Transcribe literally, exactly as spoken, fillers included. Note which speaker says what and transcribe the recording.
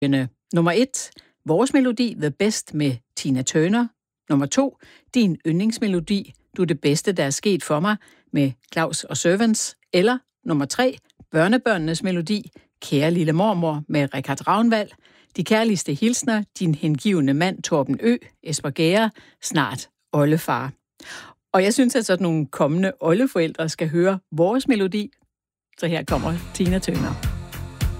Speaker 1: Nummer et. Vores melodi The Best med Tina Turner. Nummer to. Din yndlingsmelodi Du er det bedste, der er sket for mig med Claus og Servants. Eller nummer tre. Børnebørnenes melodi Kære lille mormor med Richard Ragnvald. De kærligste hilsner, din hengivne mand Torben Ø, Esper Gære, snart oldefar. Og jeg synes, at sådan nogle kommende oldeforældre skal høre vores melodi. Så her kommer Tina Turner.